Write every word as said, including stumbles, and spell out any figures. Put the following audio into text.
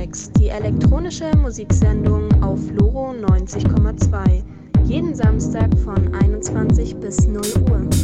Mix, die elektronische Musiksendung auf Loro neunzig Komma zwei. Jeden Samstag von einundzwanzig bis null Uhr.